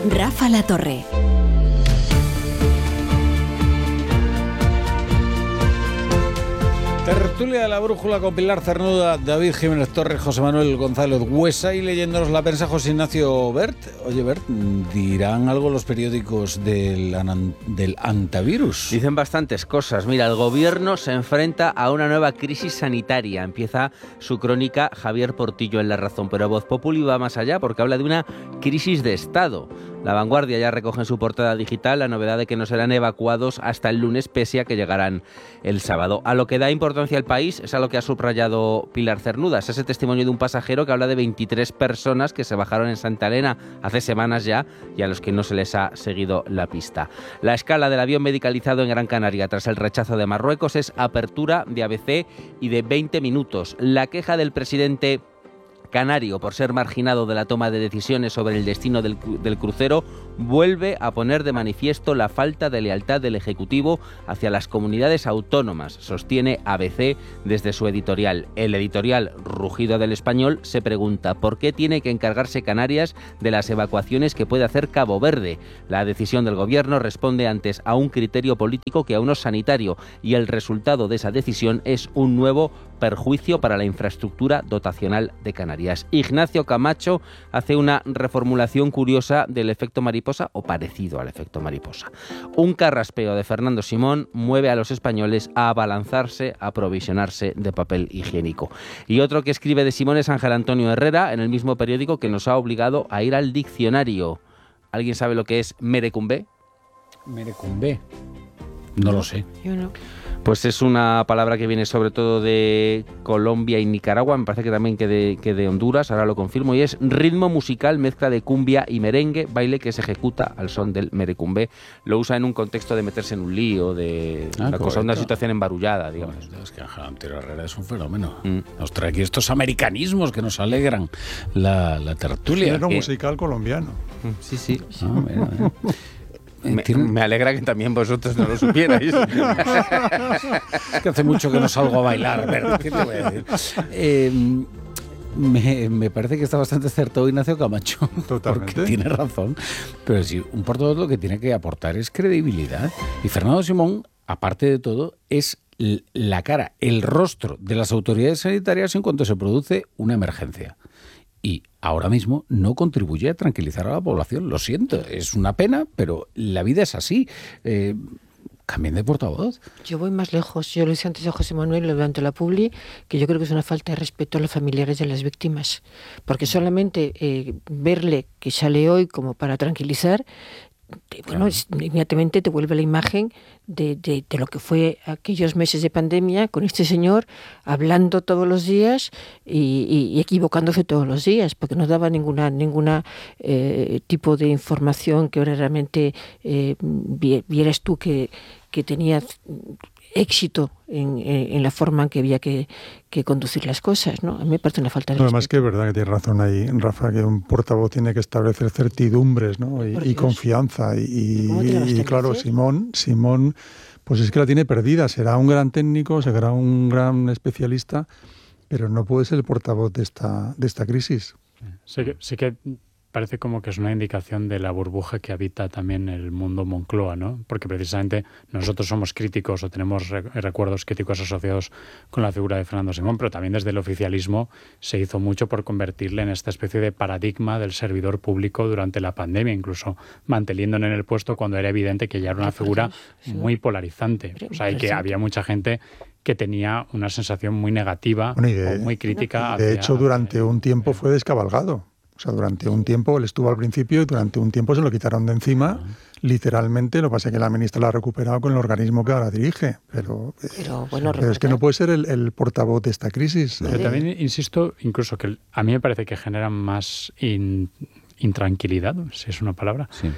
Rafa La Torre. Tertulia de la Brújula con Pilar Cernuda, David Jiménez Torres, José Manuel González Huesa y leyéndonos la prensa José Ignacio Bert. Oye, Bert, ¿dirán algo los periódicos del antivirus? Dicen bastantes cosas. Mira, el gobierno se enfrenta a una nueva crisis sanitaria. Empieza su crónica Javier Portillo en La Razón, pero Voz Populi va más allá porque habla de una crisis de Estado. La Vanguardia ya recoge en su portada digital la novedad de que no serán evacuados hasta el lunes, pese a que llegarán el sábado. A lo que da importancia el País es a lo que ha subrayado Pilar Cernuda. Es ese testimonio de un pasajero que habla de 23 personas que se bajaron en Santa Elena hace semanas ya y a los que no se les ha seguido la pista. La escala del avión medicalizado en Gran Canaria tras el rechazo de Marruecos es apertura de ABC y de 20 minutos. La queja del presidente canario por ser marginado de la toma de decisiones sobre el destino del crucero vuelve a poner de manifiesto la falta de lealtad del Ejecutivo hacia las comunidades autónomas, sostiene ABC desde su editorial. El editorial Rugido del Español se pregunta ¿por qué tiene que encargarse Canarias de las evacuaciones que puede hacer Cabo Verde? La decisión del Gobierno responde antes a un criterio político que a uno sanitario y el resultado de esa decisión es un nuevo perjuicio para la infraestructura dotacional de Canarias. Ignacio Camacho hace una reformulación curiosa del efecto mariposa o parecido al efecto mariposa. Un carraspeo de Fernando Simón mueve a los españoles a abalanzarse, a aprovisionarse de papel higiénico. Y otro que escribe de Simón es Ángel Antonio Herrera en el mismo periódico que nos ha obligado a ir al diccionario. ¿Alguien sabe lo que es merecumbe? Merecumbe. No lo sé. Yo no. Pues es una palabra que viene sobre todo de Colombia y Nicaragua, me parece que también que de Honduras, ahora lo confirmo, y es ritmo musical, mezcla de cumbia y merengue, baile que se ejecuta al son del merecumbe. Lo usa en un contexto de meterse en un lío, de una cosa, una situación embarullada, digamos. Bueno, es que Ángel Antonio Herrera es un fenómeno. Nos trae aquí estos americanismos que nos alegran la tertulia. Género musical colombiano. Sí, sí. Mira. Me alegra que también vosotros no lo supierais. Es que hace mucho que no salgo a bailar. Ver, ¿qué te voy a decir? Me parece que está bastante acertado Ignacio Camacho. Totalmente. Porque tiene razón. Pero sí, un portavoz lo que tiene que aportar es credibilidad. Y Fernando Simón, aparte de todo, es la cara, el rostro de las autoridades sanitarias en cuanto se produce una emergencia. Y ahora mismo no contribuye a tranquilizar a la población. Lo siento, es una pena, pero la vida es así. Cambien de portavoz. Yo voy más lejos. Yo lo decía antes a José Manuel durante la publi, que yo creo que es una falta de respeto a los familiares de las víctimas. Porque solamente verle que sale hoy como para tranquilizar, bueno, inmediatamente te vuelve la imagen de lo que fue aquellos meses de pandemia con este señor hablando todos los días y equivocándose todos los días, porque no daba ninguna tipo de información que realmente vieras tú que tenía éxito en la forma en que había que conducir las cosas, ¿no? A mí me parece una falta de respeto. Además que es verdad que tienes razón ahí, Rafa, que un portavoz tiene que establecer certidumbres, ¿no? y confianza. Y claro, Simón, pues es que la tiene perdida. Será un gran técnico, será un gran especialista, pero no puede ser el portavoz de esta crisis. Sí que parece como que es una indicación de la burbuja que habita también el mundo Moncloa, ¿no? Porque precisamente nosotros somos críticos o tenemos recuerdos críticos asociados con la figura de Fernando Simón, pero también desde el oficialismo se hizo mucho por convertirle en esta especie de paradigma del servidor público durante la pandemia, incluso manteniéndole en el puesto cuando era evidente que ya era una figura muy polarizante. O sea, y que había mucha gente que tenía una sensación muy negativa o muy crítica. De hecho, durante un tiempo fue descabalgado. O sea, durante un tiempo él estuvo al principio y durante un tiempo se lo quitaron de encima, literalmente. Lo que pasa es que la ministra lo ha recuperado con el organismo que ahora dirige. Pero es que no puede ser el portavoz de esta crisis. Pero también insisto, incluso que a mí me parece que generan más intranquilidad, si es una palabra. Sí.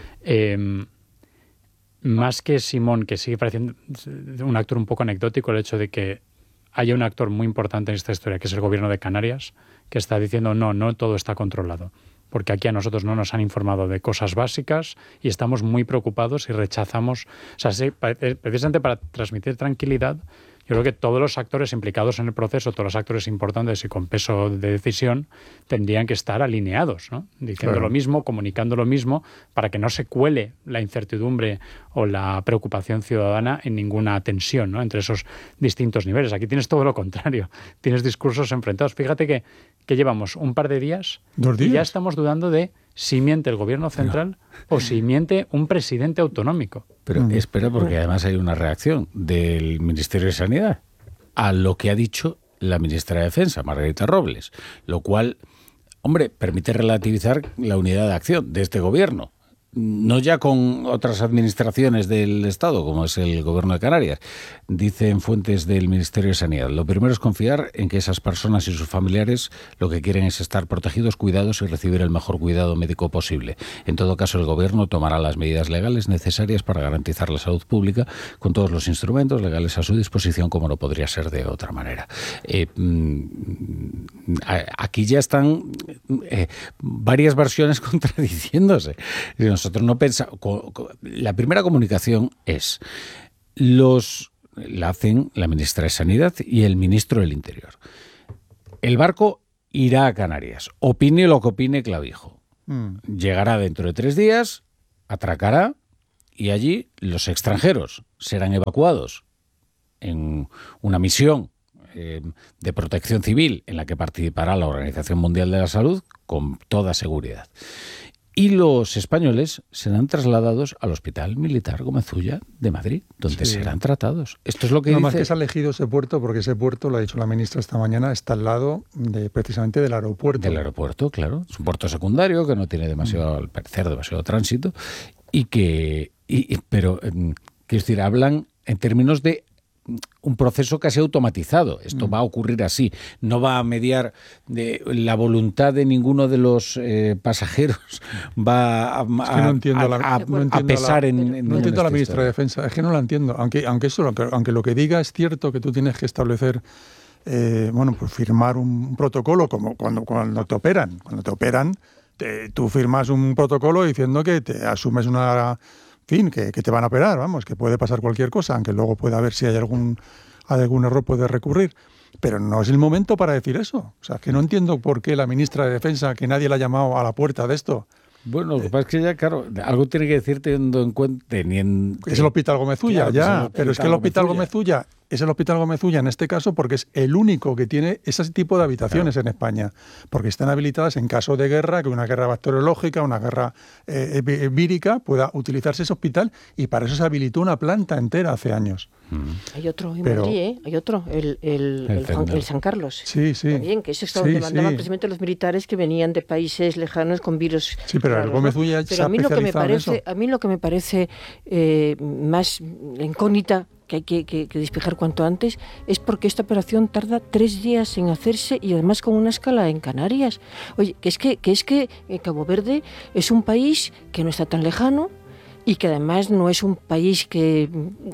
Más que Simón, que sigue pareciendo un actor un poco anecdótico, el hecho de que haya un actor muy importante en esta historia, que es el gobierno de Canarias, que está diciendo no todo está controlado, porque aquí a nosotros no nos han informado de cosas básicas y estamos muy preocupados y rechazamos. O sea, precisamente para transmitir tranquilidad, Yo creo que todos los actores implicados en el proceso, todos los actores importantes y con peso de decisión, tendrían que estar alineados, ¿no? Diciendo lo mismo, comunicando lo mismo, para que no se cuele la incertidumbre o la preocupación ciudadana en ninguna tensión, ¿no?, entre esos distintos niveles. Aquí tienes todo lo contrario, tienes discursos enfrentados. Fíjate que llevamos un par de días, 2 días, y ya estamos dudando de si miente el gobierno central o si miente un presidente autonómico. Pero espera, porque además hay una reacción del Ministerio de Sanidad a lo que ha dicho la ministra de Defensa, Margarita Robles, lo cual, hombre, permite relativizar la unidad de acción de este gobierno. No ya con otras administraciones del Estado, como es el Gobierno de Canarias. Dicen fuentes del Ministerio de Sanidad: lo primero es confiar en que esas personas y sus familiares lo que quieren es estar protegidos, cuidados y recibir el mejor cuidado médico posible. En todo caso, el Gobierno tomará las medidas legales necesarias para garantizar la salud pública con todos los instrumentos legales a su disposición, como no podría ser de otra manera. Aquí ya están varias versiones contradiciéndose. Nosotros no pensamos. La primera comunicación es la hacen la ministra de Sanidad y el ministro del Interior. El barco irá a Canarias, opine lo que opine Clavijo. Llegará dentro de 3 días, atracará, y allí los extranjeros serán evacuados en una misión de protección civil en la que participará la Organización Mundial de la Salud con toda seguridad. Y los españoles serán trasladados al Hospital Militar Gómez Ulla de Madrid, donde serán tratados. Esto es lo que dice. Más que se ha elegido ese puerto, porque ese puerto, lo ha dicho la ministra esta mañana, está al lado precisamente del aeropuerto. Del aeropuerto, claro. Es un puerto secundario que no tiene al parecer, demasiado tránsito. Pero, quiero decir, hablan en términos de un proceso casi automatizado. Esto va a ocurrir así. No va a mediar de la voluntad de ninguno de los pasajeros. Va a pesar en... No entiendo a la ministra de Defensa. Es que no la entiendo. Aunque lo que diga es cierto, que tú tienes que establecer, pues firmar un protocolo, como cuando te operan. Cuando te operan, tú firmas un protocolo diciendo que te asumes una... fin, que te van a operar, vamos, que puede pasar cualquier cosa, aunque luego pueda ver si hay algún error, puede recurrir. Pero no es el momento para decir eso. O sea, que no entiendo por qué la ministra de Defensa, que nadie la ha llamado a la puerta de esto. Bueno, lo que pasa es que ya, claro, algo tiene que decir teniendo en cuenta... Es el Hospital Gómez Ulla, claro, pero es que el Hospital Gómez Ulla es el Hospital Gómez Ulla en este caso porque es el único que tiene ese tipo de habitaciones en España, porque están habilitadas en caso de guerra, que una guerra bacteriológica, una guerra vírica, pueda utilizarse ese hospital, y para eso se habilitó una planta entera hace años. Hay otro en Madrid, hay otro, el San Carlos. Sí. También, que eso es donde mandaban precisamente los militares que venían de países lejanos con virus. Sí, pero el Gómez Ulla se ha especializado en eso. A mí lo que me parece más incógnita, que hay que despejar cuanto antes, es porque esta operación tarda 3 días en hacerse, y además con una escala en Canarias. Oye, que es que Cabo Verde es un país que no está tan lejano, y que además no es un país que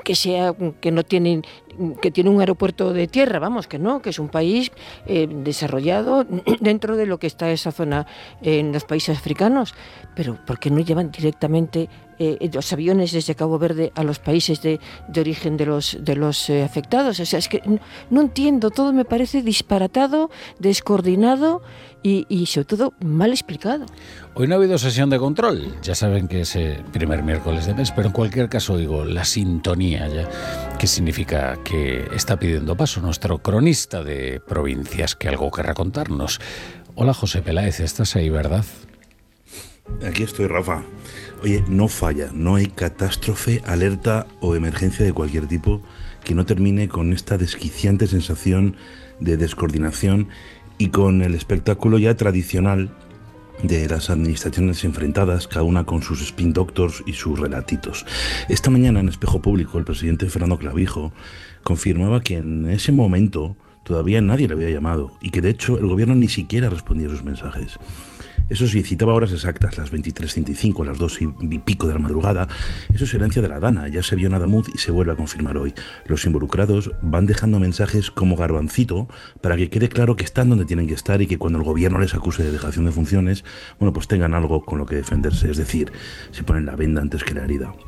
tiene un aeropuerto de tierra, vamos, que no, que es un país desarrollado dentro de lo que está esa zona en los países africanos. Pero ¿por qué no llevan directamente los aviones desde Cabo Verde a los países de origen de los afectados? O sea, es que no entiendo, todo me parece disparatado, descoordinado y sobre todo mal explicado. Hoy no ha habido sesión de control, ya saben que es el primer miércoles de mes, pero en cualquier caso digo, la sintonía ya, ¿qué significa? Que está pidiendo paso nuestro cronista de provincias, que algo querrá contarnos. Hola, José Peláez, estás ahí, ¿verdad? Aquí estoy, Rafa. Oye, no falla, no hay catástrofe, alerta o emergencia de cualquier tipo que no termine con esta desquiciante sensación de descoordinación y con el espectáculo ya tradicional de las administraciones enfrentadas, cada una con sus spin doctors y sus relatitos. Esta mañana en Espejo Público el presidente Fernando Clavijo confirmaba que en ese momento todavía nadie le había llamado y que de hecho el gobierno ni siquiera respondía a sus mensajes. Eso sí, citaba horas exactas, las 23:35, las 2 y pico de la madrugada. Eso es herencia de la Dana, ya se vio en Adamuz y se vuelve a confirmar hoy. Los involucrados van dejando mensajes como garbancito para que quede claro que están donde tienen que estar y que cuando el gobierno les acuse de dejación de funciones, pues tengan algo con lo que defenderse, es decir, se ponen la venda antes que la herida.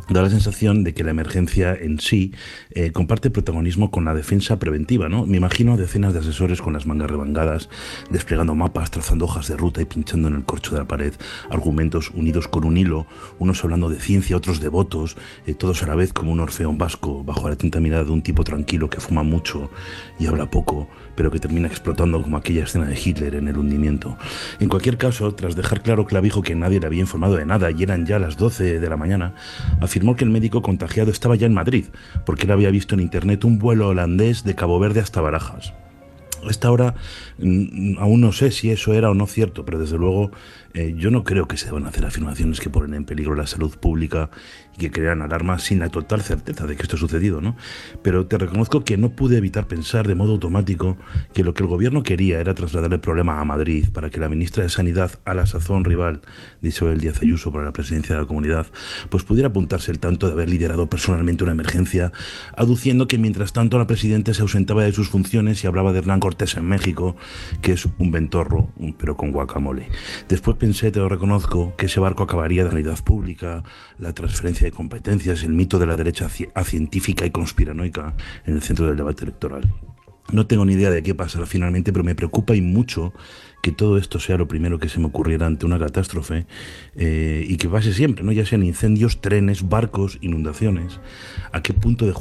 da la sensación de que la emergencia en sí comparte protagonismo con la defensa preventiva, ¿no? Me imagino decenas de asesores con las mangas remangadas, desplegando mapas, trazando hojas de ruta y pinchando en el corcho de la pared argumentos unidos con un hilo, unos hablando de ciencia, otros de votos, todos a la vez como un orfeón vasco, bajo la atenta mirada de un tipo tranquilo que fuma mucho y habla poco, pero que termina explotando como aquella escena de Hitler en El hundimiento. En cualquier caso, tras dejar claro Clavijo que nadie le había informado de nada y eran ya las 12 de la mañana, afirmó que el médico contagiado estaba ya en Madrid, porque él había visto en internet un vuelo holandés de Cabo Verde hasta Barajas. A esta hora aún no sé si eso era o no cierto, pero desde luego yo no creo que se deban hacer afirmaciones que ponen en peligro la salud pública y que crean alarmas sin la total certeza de que esto ha sucedido, ¿no? Pero te reconozco que no pude evitar pensar de modo automático que lo que el gobierno quería era trasladar el problema a Madrid para que la ministra de Sanidad, a la sazón rival de Isabel Díaz Ayuso para la presidencia de la Comunidad, pues pudiera apuntarse el tanto de haber liderado personalmente una emergencia, aduciendo que mientras tanto la presidenta se ausentaba de sus funciones y hablaba de Hernán Cortés en México, que es un ventorro, pero con guacamole. Después pensé, te lo reconozco, que ese barco acabaría de sanidad pública, la transferencia de competencias, el mito de la derecha científica y conspiranoica en el centro del debate electoral. No tengo ni idea de qué pasará finalmente, pero me preocupa y mucho que todo esto sea lo primero que se me ocurriera ante una catástrofe y que pase siempre, ¿no? Ya sean incendios, trenes, barcos, inundaciones. ¿A qué punto de